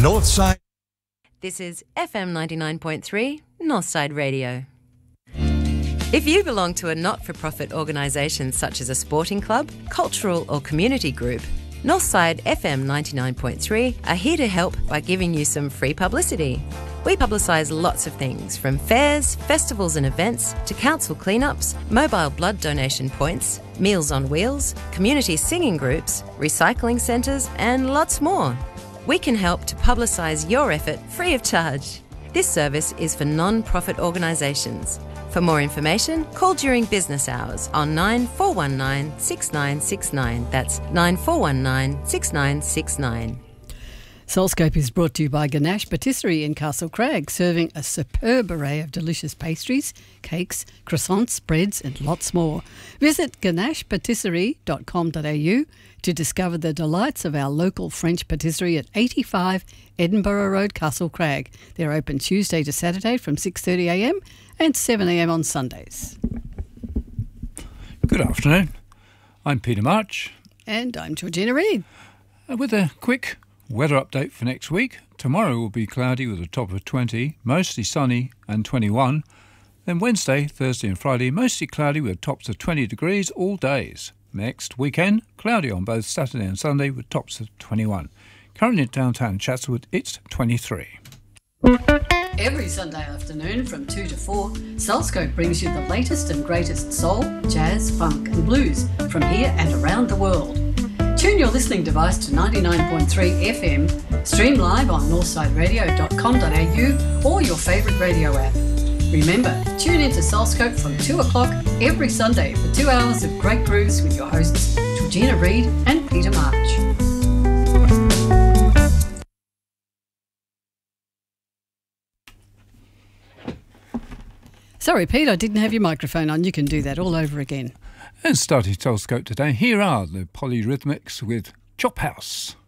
Northside. This is FM 99.3 Northside Radio. If you belong to a not-for-profit organisation such as a sporting club, cultural or community group, Northside FM 99.3 are here to help by giving you some free publicity. We publicise lots of things, from fairs, festivals and events, to council cleanups, mobile blood donation points, Meals on Wheels, community singing groups, recycling centres and lots more. We can help to publicise your effort free of charge. This service is for non-profit organisations. For more information, call during business hours on 9419 6969. That's 9419 6969. Soulscope is brought to you by Ganache Patisserie in Castle Crag, serving a superb array of delicious pastries, cakes, croissants, breads and lots more. Visit ganachepatisserie.com.au to discover the delights of our local French patisserie at 85 Edinburgh Road, Castle Crag. They're open Tuesday to Saturday from 6:30am and 7am on Sundays. Good afternoon. I'm Peter March. And I'm Georgina Reid. With a quick weather update for next week. Tomorrow will be cloudy with a top of 20, mostly sunny and 21. Then Wednesday, Thursday and Friday, mostly cloudy with tops of 20 degrees all days. Next weekend, cloudy on both Saturday and Sunday with tops of 21. Currently in downtown Chatswood, it's 23. Every Sunday afternoon from 2 to 4, Soulscope brings you the latest and greatest soul, jazz, funk and blues from here and around the world. Tune your listening device to 99.3 FM, stream live on northsideradio.com.au or your favourite radio app. Remember, tune into Soulscope from 2 o'clock every Sunday for 2 hours of great grooves with your hosts Georgina Reid and Peter March. Sorry, Pete, I didn't have your microphone on. You can do that all over again. And starting Soulscope today, here are the Polyrhythmics with Chop House.